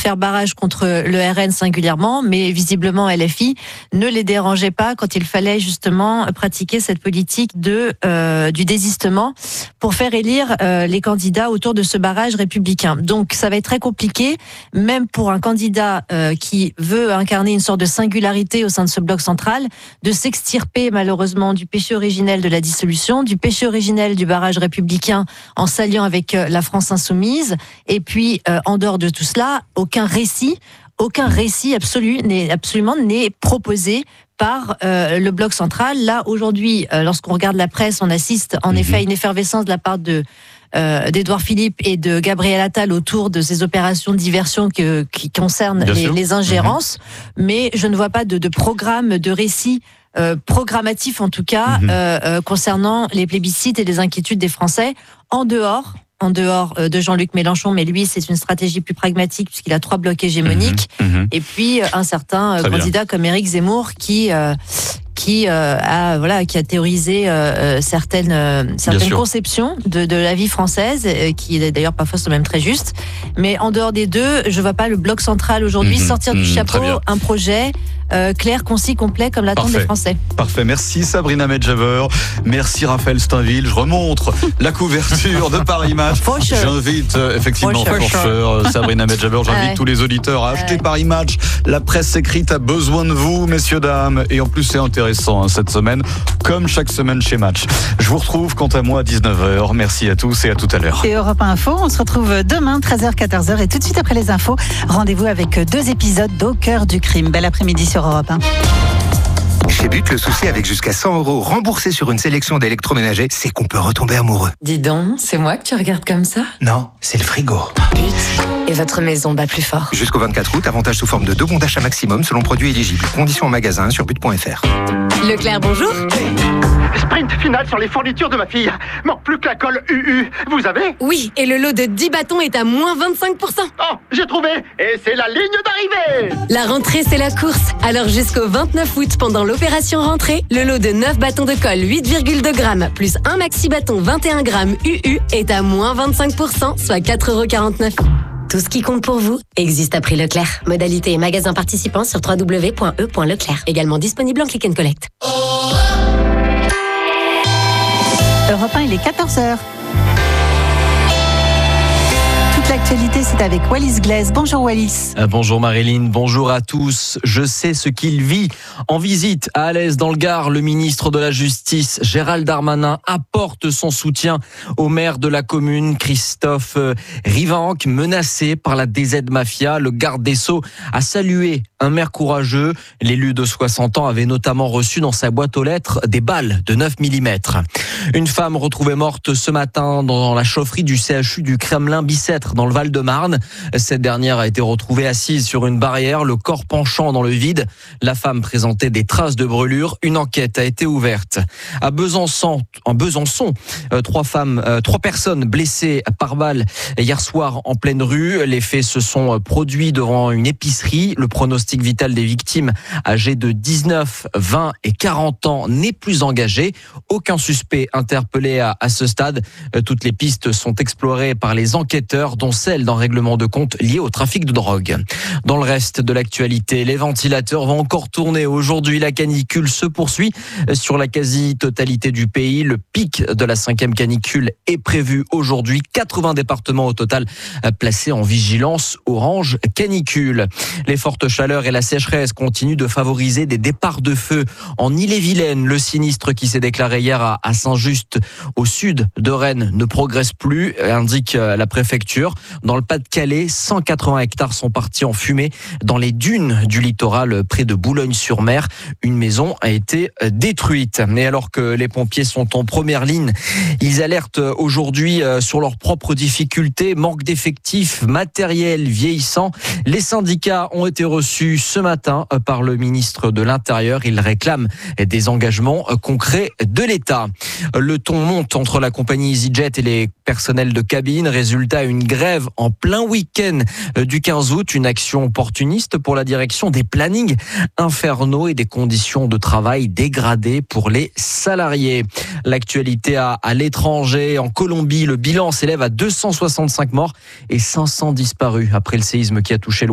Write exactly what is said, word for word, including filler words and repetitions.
faire barrage contre le R N singulièrement, mais visiblement L F I ne les dérangeait pas quand il fallait justement pratiquer cette politique de euh, du désistement pour faire élire euh, les candidats autour de ce barrage républicain. Donc ça va être très compliqué, même pour un candidat euh, qui veut incarner une sorte de singularité au sein de ce bloc central, de s'extirper malheureusement du péché originel de la dissolution, du péché originel du barrage républicain en s'alliant avec euh, la France insoumise. Et puis, euh, en dehors de tout cela, aucun récit, aucun récit absolu n'est absolument n'est proposé par euh, le bloc central. Là, aujourd'hui, euh, lorsqu'on regarde la presse, on assiste en mmh. effet à une effervescence de la part de euh, d'Édouard Philippe et de Gabriel Attal autour de ces opérations de diversion que, qui concernent les, les ingérences. Mmh. Mais je ne vois pas de, de programme, de récit euh, programmatif en tout cas, mmh. euh, euh, concernant les plébiscites et les inquiétudes des Français, en dehors en dehors de Jean-Luc Mélenchon, mais lui, c'est une stratégie plus pragmatique puisqu'il a trois blocs hégémoniques. Mmh, mmh. Et puis, un certain Très candidat bien. comme Éric Zemmour qui... Euh, qui euh, a voilà qui a théorisé euh, certaines euh, certaines conceptions de de la vie française, euh, qui est d'ailleurs parfois sont même très justes. Mais en dehors des deux, je vois pas le bloc central aujourd'hui mmh, sortir mmh, du chapeau un projet euh, clair, concis, complet comme l'attendent les Français. Parfait. Merci Sabrina Medjaber. Merci Raphaël Steinville. Je remontre la couverture de Paris Match. Faucheur. J'invite euh, effectivement Faucheur, Sabrina Medjaber. J'invite ouais. tous les auditeurs à acheter ouais. Paris Match. La presse écrite a besoin de vous, messieurs dames. Et en plus, c'est intéressant. Cette semaine, comme chaque semaine chez Match. Je vous retrouve quant à moi à dix-neuf heures. Merci à tous et à tout à l'heure. Et Europe un Info, on se retrouve demain treize heures quatorze heures et tout de suite après les infos, rendez-vous avec deux épisodes d'Au cœur du crime. Bel après-midi sur Europe un. Chez But, le souci avec jusqu'à cent euros remboursés sur une sélection d'électroménagers, c'est qu'on peut retomber amoureux. Dis donc, c'est moi que tu regardes comme ça ? Non, c'est le frigo. But, et votre maison bat plus fort. Jusqu'au vingt-quatre août, avantage sous forme de deux bons d'achat maximum selon produit éligible. Conditions en magasin sur but point f r. Leclerc, bonjour. Sprint final sur les fournitures de ma fille. Manque plus que la colle U U. Vous avez ? Oui, et le lot de dix bâtons est à moins vingt-cinq pour cent. Oh, j'ai trouvé. Et c'est la ligne d'arrivée. La rentrée, c'est la course. Alors jusqu'au vingt-neuf août, pendant l'opération rentrée, le lot de neuf bâtons de colle huit virgule deux grammes plus un maxi bâton vingt et un grammes U U est à moins vingt-cinq pour cent, soit quatre euros quarante-neuf. Tout ce qui compte pour vous existe à prix Leclerc. Modalité et magasin participants sur w w w point e point leclerc. Également disponible en click and collect. Europe un, il est quatorze heures. L'actualité, c'est avec Wallis Glaise. Bonjour Wallis. Bonjour Marilyn, bonjour à tous. Je sais ce qu'il vit. En visite à Alès dans le Gard, le ministre de la Justice, Gérald Darmanin, apporte son soutien au maire de la commune, Christophe Rivanc, menacé par la D Z Mafia. Le garde des Sceaux a salué un maire courageux. L'élu de soixante ans avait notamment reçu dans sa boîte aux lettres des balles de neuf millimètres. Une femme retrouvée morte ce matin dans la chaufferie du C H U du Kremlin-Bicêtre dans le Val-de-Marne. Cette dernière a été retrouvée assise sur une barrière, le corps penchant dans le vide. La femme présentait des traces de brûlures. Une enquête a été ouverte. À Besançon, en Besançon, trois femmes, trois personnes blessées par balle hier soir en pleine rue. Les faits se sont produits devant une épicerie. Le pronostic vital des victimes âgées de dix-neuf, vingt et quarante ans n'est plus engagé. Aucun suspect interpellé à, à ce stade. Toutes les pistes sont explorées par les enquêteurs, dont celle d'un règlement de compte lié au trafic de drogue. Dans le reste de l'actualité, les ventilateurs vont encore tourner. Aujourd'hui, la canicule se poursuit sur la quasi-totalité du pays. Le pic de la cinquième canicule est prévu aujourd'hui. quatre-vingts départements au total placés en vigilance orange canicule. Les fortes chaleurs et la sécheresse continuent de favoriser des départs de feu en Ille-et-Vilaine. Le sinistre qui s'est déclaré hier à Saint-Just, au sud de Rennes, ne progresse plus, indique la préfecture. Dans le Pas-de-Calais, cent quatre-vingts hectares sont partis en fumée dans les dunes du littoral près de Boulogne-sur-Mer. Une maison a été détruite. Mais alors que les pompiers sont en première ligne, ils alertent aujourd'hui sur leurs propres difficultés, manque d'effectifs, matériel vieillissant. Les syndicats ont été reçus ce matin par le ministre de l'Intérieur. Ils réclament des engagements concrets de l'État. Le ton monte entre la compagnie EasyJet et les personnels de cabine. Résultat, une grève en plein week-end du quinze août. Une action opportuniste pour la direction, des plannings infernaux et des conditions de travail dégradées pour les salariés. L'actualité à, à l'étranger, en Colombie, le bilan s'élève à deux cent soixante-cinq morts et cinq cents disparus après le séisme qui a touché le